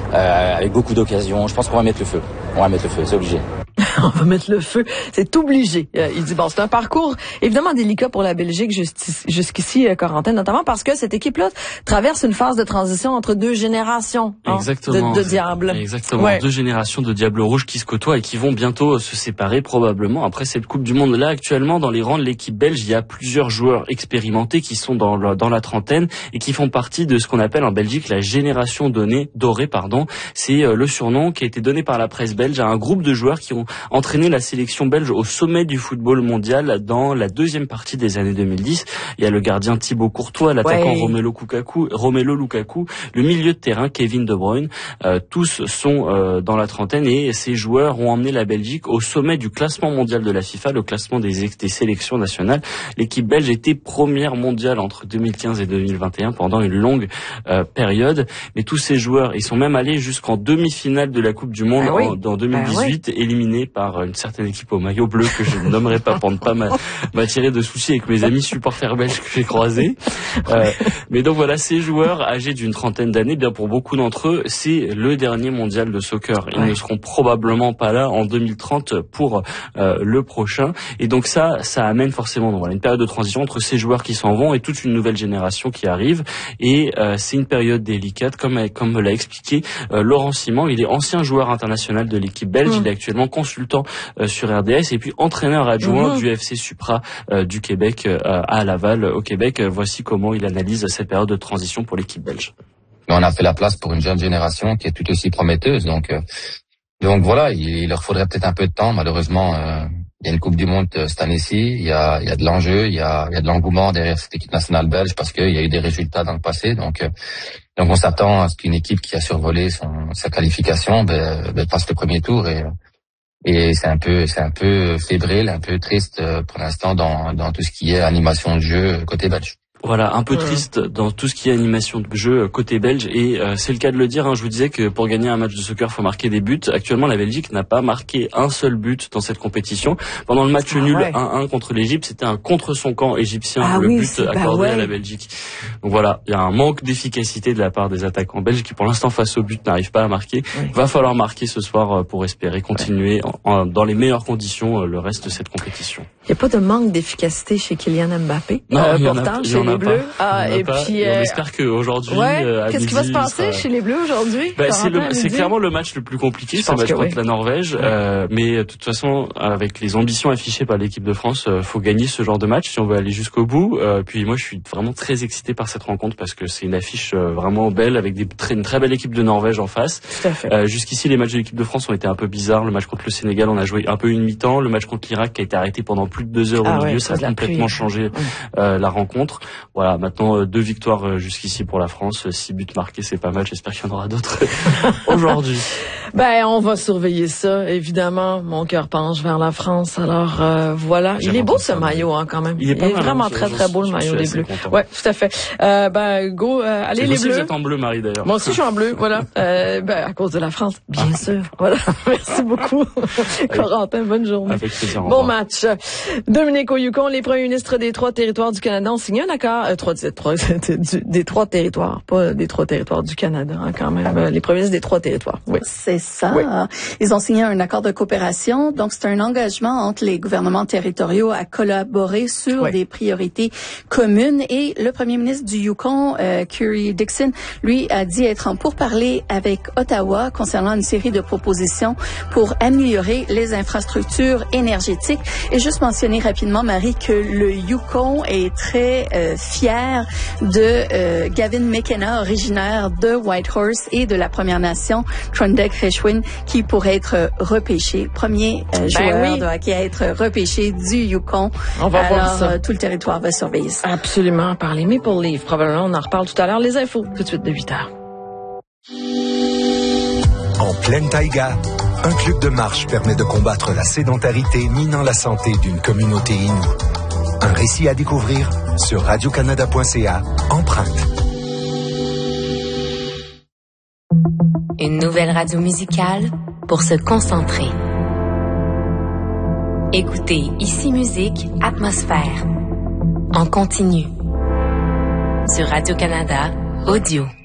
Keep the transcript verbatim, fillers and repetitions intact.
euh, avec beaucoup d'occasions. Je pense qu'on va mettre le feu. On va mettre le feu, c'est obligé. On va mettre le feu, c'est obligé. Euh, il dit, bon, c'est un parcours évidemment délicat pour la Belgique jusqu'ici, euh, Corentin, notamment parce que cette équipe-là traverse une phase de transition entre deux générations hein, Exactement, de, de diables. Exactement, ouais. Deux générations de diables rouges qui se côtoient et qui vont bientôt se séparer probablement après cette Coupe du Monde. Là, actuellement, dans les rangs de l'équipe belge, il y a plusieurs joueurs expérimentés qui sont dans, le, dans la trentaine et qui font partie de ce qu'on appelle en Belgique la génération donnée, dorée. Pardon. C'est euh, le surnom qui a été donné par la presse belge à un groupe de joueurs qui ont entraîné la sélection belge au sommet du football mondial dans la deuxième partie des années deux mille dix. Il y a le gardien Thibaut Courtois, l'attaquant ouais. Romelu Lukaku, Romelu Lukaku, le milieu de terrain Kevin De Bruyne. Euh, tous sont euh, dans la trentaine et ces joueurs ont emmené la Belgique au sommet du classement mondial de la FIFA, le classement des, des sélections nationales. L'équipe belge était première mondiale entre deux mille quinze et deux mille vingt et un pendant une longue euh, période. Mais tous ces joueurs, ils sont même allés jusqu'en demi-finale de la Coupe du Monde ah oui. en, en deux mille dix-huit, ah oui. éliminés par une certaine équipe au maillot bleu que je ne nommerai pas pour ne pas m'attirer de soucis avec mes amis supporters belges que j'ai croisés. Euh, mais donc voilà, ces joueurs âgés d'une trentaine d'années, bien pour beaucoup d'entre eux, c'est le dernier mondial de soccer. Ils ouais. ne seront probablement pas là en deux mille trente pour euh, le prochain. Et donc ça, ça amène forcément donc voilà, une période de transition entre ces joueurs qui s'en vont et toute une nouvelle génération qui arrive. Et euh, c'est une période délicate, comme comme me l'a expliqué euh, Laurent Simon. Il est ancien joueur international de l'équipe belge. Mmh. Il est actuellement consultant euh, sur R D S et puis entraîneur adjoint mmh. du F C Supra euh, du Québec euh, à Laval au Québec. Voici comment il analyse cette période de transition pour l'équipe belge. On a fait la place pour une jeune génération qui est tout aussi prometteuse. Donc, euh, donc voilà, il, il leur faudrait peut-être un peu de temps. Malheureusement, euh, il y a une Coupe du Monde euh, cette année-ci. Il y a, il y a de l'enjeu, il y a, il y a de l'engouement derrière cette équipe nationale belge parce qu'il y a eu des résultats dans le passé. Donc, euh, donc on s'attend à ce qu'une équipe qui a survolé son, sa qualification ben, ben, passe le premier tour et et c'est un peu, c'est un peu fébrile, un peu triste euh, pour l'instant dans, dans tout ce qui est animation de jeu côté belge. Voilà, un peu triste dans tout ce qui est animation de jeu côté belge et euh, c'est le cas de le dire. Hein, je vous disais que pour gagner un match de soccer, faut marquer des buts. Actuellement, la Belgique n'a pas marqué un seul but dans cette compétition. Pendant le match ah, nul ouais. un un contre l'Égypte, c'était un contre son camp égyptien ah, le oui, but accordé bah ouais. à la Belgique. Donc voilà, il y a un manque d'efficacité de la part des attaquants belges qui, pour l'instant, face au but, n'arrivent pas à marquer. Oui. Va falloir marquer ce soir pour espérer continuer ouais. en, en, dans les meilleures conditions le reste de cette compétition. Il n'y a pas de manque d'efficacité chez Kylian Mbappé. Non, euh, il y en pourtant, a, chez les Bleus. Ah, et pas. puis, euh... on espère qu'aujourd'hui, ouais. euh, qu'est-ce qui va se passer sera... chez les Bleus aujourd'hui? Bah, c'est, le, c'est clairement le match le plus compliqué, c'est le match contre oui. la Norvège. Ouais. Euh, mais de toute façon, avec les ambitions affichées par l'équipe de France, euh, faut gagner ce genre de match si on veut aller jusqu'au bout. Euh, puis moi, je suis vraiment très excité par cette rencontre parce que c'est une affiche euh, vraiment belle avec des, très, une très belle équipe de Norvège en face. Tout à fait. Euh, jusqu'ici, les matchs de l'équipe de France ont été un peu bizarres. Le match contre le Sénégal, on a joué un peu une mi-temps. Le match contre l'Irak qui a été arrêté pendant plus de deux heures ah au milieu, ouais, ça a complètement pluie. changé ouais. euh, la rencontre. Voilà, maintenant euh, deux victoires euh, jusqu'ici pour la France, six buts marqués, c'est pas mal. J'espère qu'il y en aura d'autres aujourd'hui. Ben, on va surveiller ça, évidemment. Mon cœur penche vers la France. Alors euh, voilà, J'ai il est beau ce maillot hein, quand même. Il est, il est vraiment hein, très très beau le maillot des Bleus. Content. Ouais, tout à fait. Euh, ben go, euh, allez les Bleus. Vous êtes en bleu, Marie d'ailleurs. Moi aussi je suis en bleu, voilà. Euh, ben à cause de la France, bien sûr. Voilà. Merci beaucoup, Corentin. Bonne journée. Avec plaisir, bon match. Dominique au Yukon, les premiers ministres des trois territoires du Canada ont signé un accord. Euh, trois, trois, des trois territoires, pas des trois territoires du Canada, hein, quand même. Euh, les premiers ministres des trois territoires. Oui. C'est ça. Oui. Ils ont signé un accord de coopération. Donc, c'est un engagement entre les gouvernements territoriaux à collaborer sur oui. des priorités communes. Et le premier ministre du Yukon, euh, Curry Dixon, lui, a dit être en pourparlers avec Ottawa concernant une série de propositions pour améliorer les infrastructures énergétiques. Et juste mentionner rapidement, Marie, que le Yukon est très euh, fier de euh, Gavin McKenna, originaire de Whitehorse et de la Première Nation Trundek-Reshwin, qui pourrait être repêché, premier euh, joueur ben oui. de hockey à être repêché du Yukon. On va Alors, voir ça. Euh, tout le territoire va surveiller ça. Absolument. Par les Maple Leafs, probablement. On en reparle tout à l'heure. Les infos, tout de suite de huit heures. En pleine taïga, un club de marche permet de combattre la sédentarité minant la santé d'une communauté inoue. Un récit à découvrir sur radio canada point c a. Empreinte. Une nouvelle radio musicale pour se concentrer. Écoutez Ici Musique, Atmosphère. En continu. Sur Radio-Canada, audio.